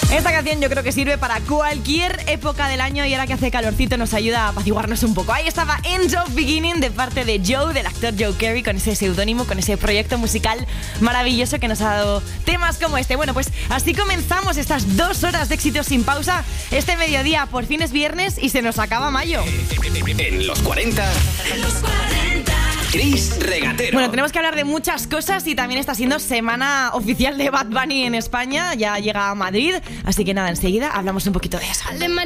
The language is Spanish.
Esta canción yo creo que sirve para cualquier época del año y ahora que hace calorcito nos ayuda a apaciguarnos un poco. Ahí estaba End of Beginning de parte de Joe, del actor Joe Carey, con ese seudónimo, con ese proyecto musical maravilloso que nos ha dado temas como este. Bueno, pues así comenzamos estas 2 horas de éxitos sin pausa. Este mediodía por fin es viernes y se nos acaba mayo. En los 40... Chris Regatero. Bueno, tenemos que hablar de muchas cosas y también está siendo semana oficial de Bad Bunny en España. Ya llega a Madrid, así que nada, enseguida hablamos un poquito de eso.